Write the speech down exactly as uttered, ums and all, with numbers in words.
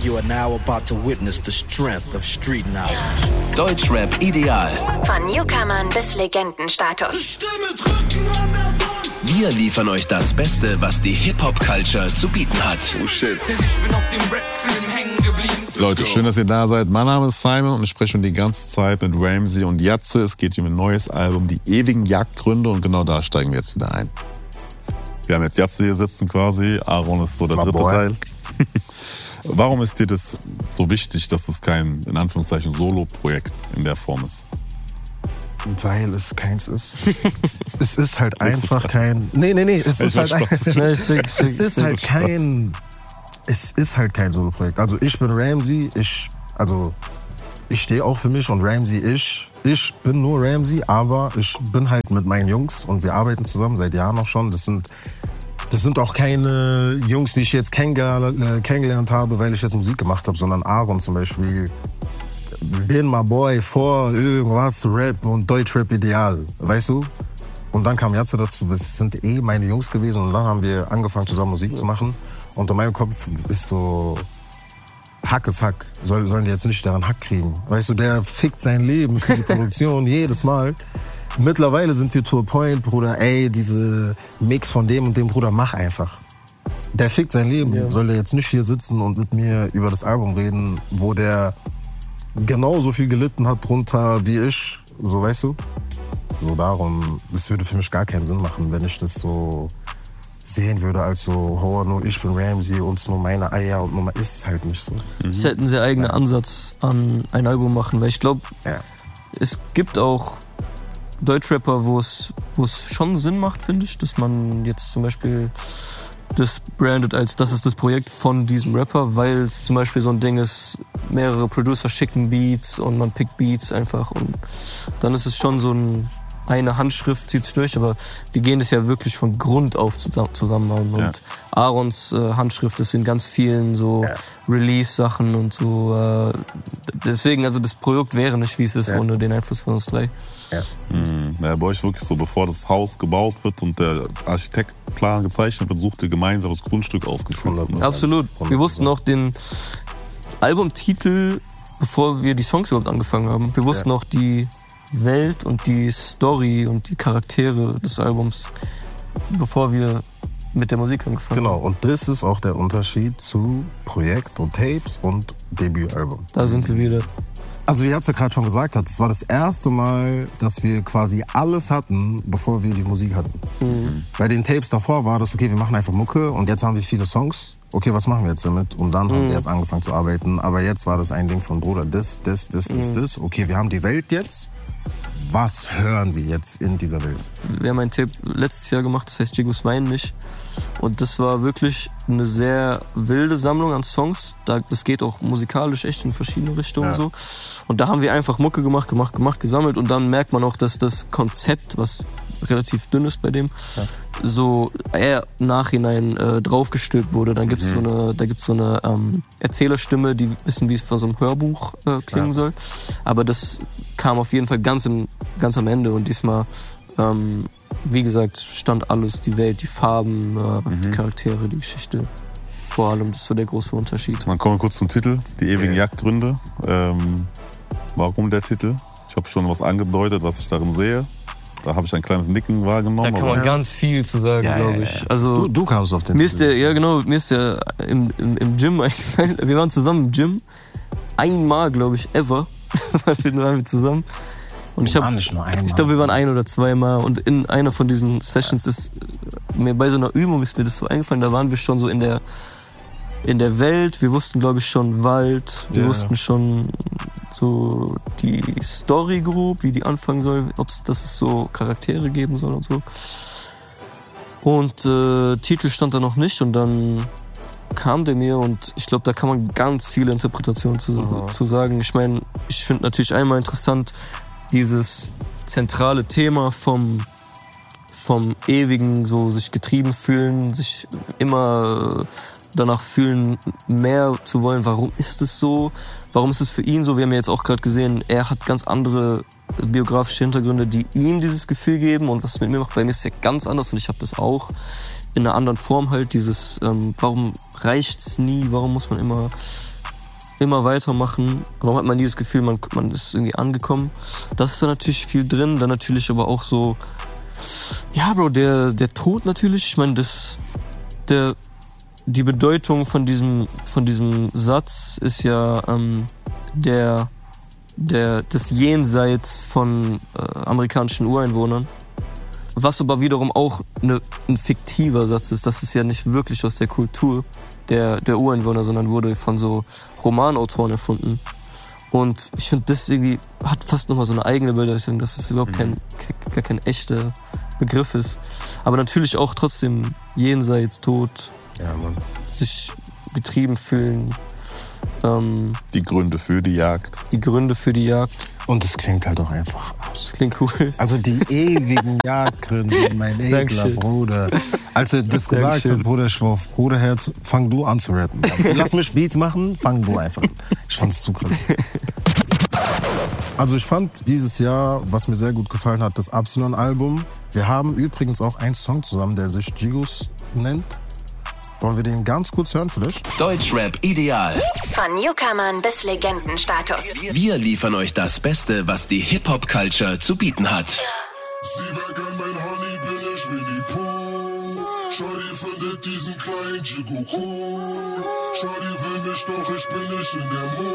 You are now about to witness the strength of street knowledge. Deutschrap ideal. Von Newcomern bis Legendenstatus. Wir liefern euch das Beste, was die Hip-Hop-Culture zu bieten hat. Oh shit. Ich bin auf dem Rap-Film hängen geblieben. Leute, schön, dass ihr da seid. Mein Name ist Simon und ich spreche schon die ganze Zeit mit Ramsey und Jatze. Es geht hier um ein neues Album, die ewigen Jagdgründe, und genau da steigen wir jetzt wieder ein. Wir haben jetzt Jatze hier sitzen quasi, Aaron ist so der dritte Teil. Warum ist dir das so wichtig, dass es kein, in Anführungszeichen, Solo-Projekt in der Form ist? Weil es keins ist. Es ist halt einfach kein... Nee, nee, nee, es ist halt, ein, es ist halt kein... Es ist halt kein Solo-Projekt. Also ich bin Ramsey, ich... Also ich stehe auch für mich und Ramsey, ich... Ich bin nur Ramsey, aber ich bin halt mit meinen Jungs und wir arbeiten zusammen seit Jahren noch schon. Das sind... Das sind auch keine Jungs, die ich jetzt kennengelernt habe, weil ich jetzt Musik gemacht habe, sondern Aaron zum Beispiel. Bin my boy vor irgendwas, Rap und Deutschrap ideal, weißt du? Und dann kam Jatze dazu, das sind eh meine Jungs gewesen und dann haben wir angefangen zusammen Musik zu machen. Und in meinem Kopf ist so, Hack ist Hack, Soll, sollen die jetzt nicht daran Hack kriegen. Weißt du, der fickt sein Leben für die Produktion jedes Mal. Mittlerweile sind wir to a point, Bruder, ey, diese Mix von dem und dem, Bruder, mach einfach. Der fickt sein Leben. Ja. Soll der jetzt nicht hier sitzen und mit mir über das Album reden, wo der genauso viel gelitten hat drunter wie ich, so, weißt du? So darum, das würde für mich gar keinen Sinn machen, wenn ich das so sehen würde als so, oh, nur ich bin Ramsey und es nur meine Eier und nur, ist halt nicht so. Mhm. Es hätten sehr eigenen ja. Ansatz an ein Album machen, weil ich glaube, ja. es gibt auch Deutschrapper, wo es wo es schon Sinn macht, finde ich, dass man jetzt zum Beispiel das brandet als das ist das Projekt von diesem Rapper, weil es zum Beispiel so ein Ding ist, mehrere Producer schicken Beats und man pickt Beats einfach und dann ist es schon so ein, eine Handschrift zieht sich durch, aber wir gehen das ja wirklich von Grund auf zusammen an und ja. Aarons äh, Handschrift ist in ganz vielen so ja. Release-Sachen und so, äh, deswegen, also das Produkt wäre nicht, wie es ist, ja. ohne den Einfluss von uns drei. Ja. Mhm. Ja, bei euch wirklich so, bevor das Haus gebaut wird und der Architektplan gezeichnet wird, sucht ihr gemeinsam das Grundstück ausgeführt. Absolut. Wir wussten auch den Albumtitel, bevor wir die Songs überhaupt angefangen haben. Wir wussten ja. auch die Welt und die Story und die Charaktere des Albums, bevor wir mit der Musik angefangen genau. haben. Genau, und das ist auch der Unterschied zu Projekt und Tapes und Debütalbum. Da sind wir wieder. Also wie Jatze gerade schon gesagt hat, es war das erste Mal, dass wir quasi alles hatten, bevor wir die Musik hatten. Mhm. Bei den Tapes davor war das, okay, wir machen einfach Mucke und jetzt haben wir viele Songs. Okay, was machen wir jetzt damit? Und dann mhm. haben wir erst angefangen zu arbeiten. Aber jetzt war das ein Ding von, Bruder, das, das, das, das, mhm. das. Okay, wir haben die Welt jetzt. Was hören wir jetzt in dieser Welt? Wir haben ein Tape letztes Jahr gemacht, das heißt Jigos Wein nicht. Und das war wirklich eine sehr wilde Sammlung an Songs. Das geht auch musikalisch echt in verschiedene Richtungen. Ja. So. Und da haben wir einfach Mucke gemacht, gemacht, gemacht, gesammelt. Und dann merkt man auch, dass das Konzept, was relativ dünn ist bei dem, ja. so eher im Nachhinein äh, draufgestülpt wurde. Dann gibt's mhm. so eine, da gibt es so eine ähm, Erzählerstimme, die ein bisschen wie es von so einem Hörbuch äh, klingen ja. soll. Aber das kam auf jeden Fall ganz, im, ganz am Ende. Und diesmal, ähm, wie gesagt, stand alles, die Welt, die Farben, äh, mhm. die Charaktere, die Geschichte. Vor allem, das ist so der große Unterschied. Dann kommen wir kurz zum Titel, die ewigen ja. Jagdgründe. Ähm, warum der Titel? Ich habe schon was angedeutet, was ich darin sehe. Da habe ich ein kleines Nicken wahrgenommen. Da kann man ganz viel zu sagen, ja, glaube ich. Ja, ja. Also, du, du kamst auf den mir ist der, ja genau, mir ist der im, im, im Gym eingefallen. Wir waren zusammen im Gym. Einmal, glaube ich, ever. wir waren zusammen. Und ich habe, ich glaube, wir waren ein oder zweimal. Und in einer von diesen Sessions ist mir bei so einer Übung ist mir das so eingefallen. Da waren wir schon so in der in der Welt. Wir wussten, glaube ich, schon Wald. Wir ja. wussten schon so die Story grob, wie die anfangen soll, ob es dass es so Charaktere geben soll und so. Und äh, Titel stand da noch nicht und dann kam der mir und ich glaube, da kann man ganz viele Interpretationen zu, mhm. zu sagen. Ich meine, ich finde natürlich einmal interessant dieses zentrale Thema vom vom ewigen so sich getrieben fühlen, sich immer danach fühlen, mehr zu wollen. Warum ist es so? Warum ist es für ihn so? Wir haben ja jetzt auch gerade gesehen, er hat ganz andere biografische Hintergründe, die ihm dieses Gefühl geben. Und was es mit mir macht, bei mir ist es ja ganz anders und ich habe das auch in einer anderen Form halt. Dieses, ähm, warum reicht's nie? Warum muss man immer immer weitermachen? Warum hat man dieses Gefühl, man, man ist irgendwie angekommen? Das ist da natürlich viel drin. Dann natürlich aber auch so, ja, Bro, der, der Tod natürlich. Ich meine, das, der, die Bedeutung von diesem, von diesem Satz ist ja ähm, der, der, das Jenseits von äh, amerikanischen Ureinwohnern. Was aber wiederum auch eine, ein fiktiver Satz ist. Das ist ja nicht wirklich aus der Kultur der, der Ureinwohner, sondern wurde von so Romanautoren erfunden. Und ich finde, das irgendwie hat fast nochmal so eine eigene Bedeutung, dass es überhaupt kein, gar kein echter Begriff ist. Aber natürlich auch trotzdem Jenseits, Tod, ja, Mann. Sich getrieben fühlen. Ähm, die Gründe für die Jagd. Die Gründe für die Jagd. Und es klingt halt auch einfach aus. Klingt cool. Also die ewigen Jagdgründe, mein edler Bruder. Als er das gesagt hat, Bruder Schwoff, Bruderherz, fang du an zu rappen. Lass mich Beats machen, fang du einfach an. Ich fand's zu krass. Also ich fand dieses Jahr, was mir sehr gut gefallen hat, das Absilon-Album. Wir haben übrigens auch einen Song zusammen, der sich Gigos nennt. Wollen wir den ganz kurz hören vielleicht? Deutschrap ideal. Von Newcomern bis Legendenstatus. Wir liefern euch das Beste, was die Hip-Hop-Culture zu bieten hat. Sie wäre gern mein Honey, bin ich Winnie Pooh. Shorty findet diesen kleinen Jigo cool. Shorty will mich, doch ich bin nicht in der Mut.